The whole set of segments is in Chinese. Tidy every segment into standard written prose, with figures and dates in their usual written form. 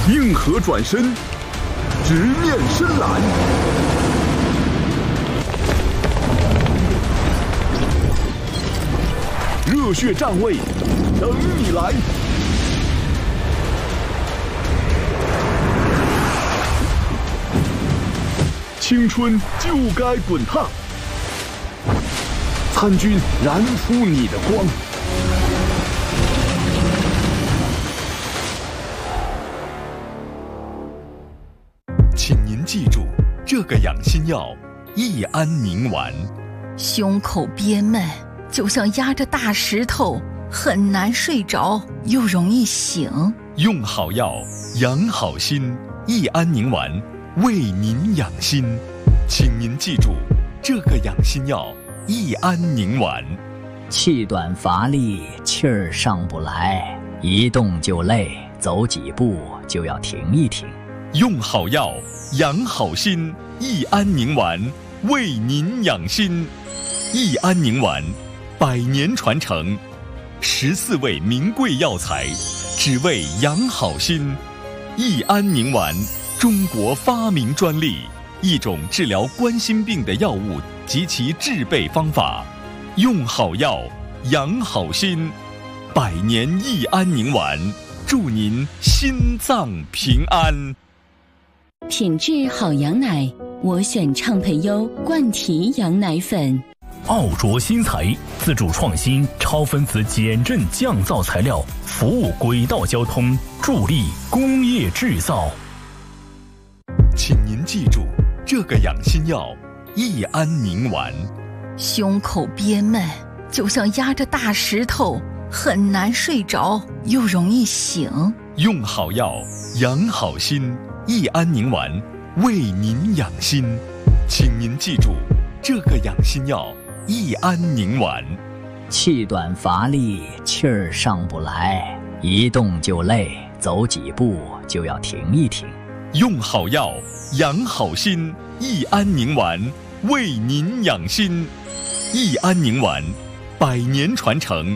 硬核转身，直面深蓝。热血站位，等你来。青春就该滚烫，参军燃出你的光。请您记住这个养心药——益安宁丸。 胸口憋闷，就像压着大石头，很难睡着，又容易醒。 用好药，养好心。益安宁丸为您养心，请您记住这个养心药——益安宁丸。 气短乏力，气儿上不来，一动就累，走几步就要停一停。 用好药，养好心。益安宁丸为您养心。益安宁丸100年传承，14味名贵药材，只为养好心。益安宁丸，中国发明专利，一种治疗冠心病的药物及其制备方法。用好药，养好心。100年益安宁丸，祝您心脏平安。 品质好羊奶，我选畅培优冠体羊奶粉。 奥卓新材自主创新超分子减震降噪材料，服务轨道交通，助力工业制造。 请您记住这个养心药——益安宁丸。 胸口憋闷，就像压着大石头，很难睡着，又容易醒。 用好药，养好心。益安宁丸为您养心，请您记住这个养心药——益安宁丸。 气短乏力，气儿上不来，一动就累，走几步就要停一停。 用好药，养好心。益安宁丸为您养心。益安宁丸100年传承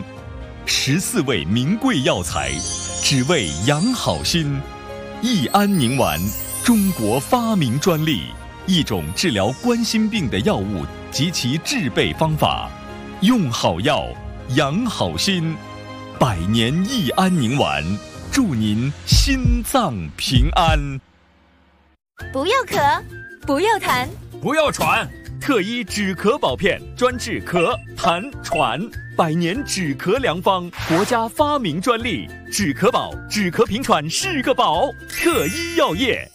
，14味名贵药材，只为养好心。益安宁丸，中国发明专利，一种治疗冠心病的药物及其制备方法。用好药，养好心。100年益安宁丸，祝您心脏平安。 不要咳，不要痰， 不要喘，特医止咳宝片，专治咳、痰、喘，100年止咳良方，国家发明专利。止咳宝，止咳平喘是个宝。特医药业。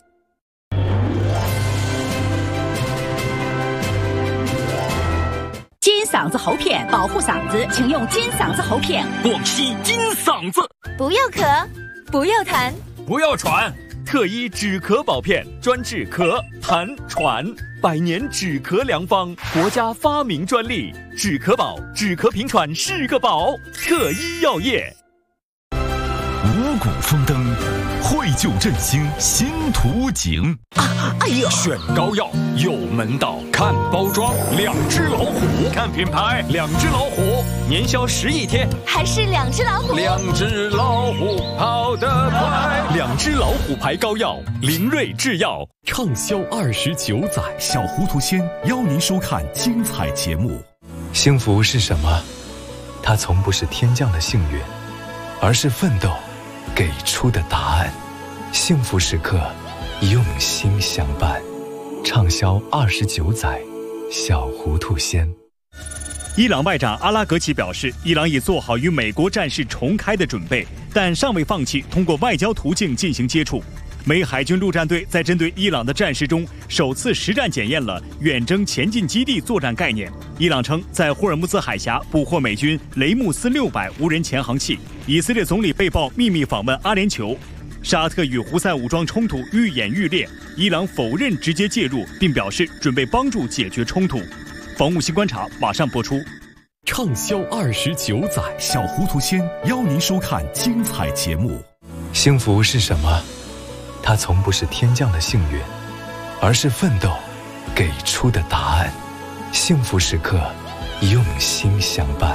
金嗓子喉片保护嗓子，请用金嗓子喉片。 广西金嗓子。 不要咳，不要痰， 不要喘，特医止咳宝片，专治咳、痰、喘，100年止咳良方，国家发明专利。止咳宝，止咳平喘是个宝。特医药业。 五谷丰登，惠救振兴新图景。 哎呀， 选膏药有门道，看包装，2只老虎；看品牌，2只老虎。 年销11天， 还是2只老虎。 2只老虎跑得快。 2只老虎牌膏药，灵瑞制药畅销29载。小糊涂仙邀您收看精彩节目。 幸福是什么？它从不是天降的幸运，而是奋斗给出的答案。幸福时刻，用心相伴。畅销29载，小糊涂仙。 伊朗外长阿拉格齐表示，伊朗已做好与美国战事重开的准备，但尚未放弃通过外交途径进行接触。美海军陆战队在针对伊朗的战事中，首次实战检验了远征前进基地作战概念。伊朗称在霍尔木兹海峡捕获美军雷姆斯600无人潜航器。以色列总理被曝秘密访问阿联酋。沙特与胡塞武装冲突愈演愈烈，伊朗否认直接介入，并表示准备帮助解决冲突。防务新观察马上播出。 畅销29载，小糊涂仙邀您收看精彩节目。 幸福是什么？它从不是天降的幸运，而是奋斗给出的答案。幸福时刻，用心相伴。